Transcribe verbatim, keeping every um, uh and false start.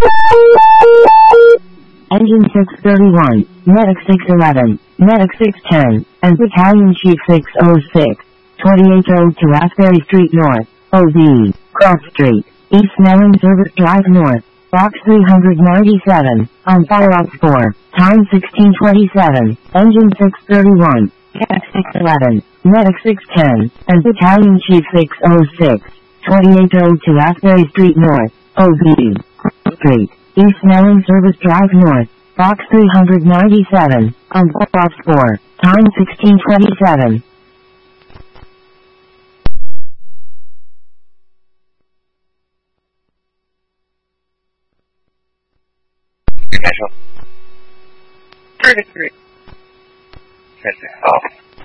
Engine six thirty-one, Medic six eleven, Medic six ten, and Battalion Chief six oh six, twenty-eight oh two Asbury Street North, O B, Cross Street, East Snelling Service Drive North, Box three ninety-seven, on Fire Ops four, time sixteen twenty-seven, Engine six thirty-one, Medic six eleven, Medic six ten, and Battalion Chief six oh six, twenty-eight oh two Asbury Street North, O B, Cross Street, East Snelling Service Drive North, Box three ninety-seven, on Fire Ops four, time sixteen twenty-seven. thirty-three. That's it. Oh.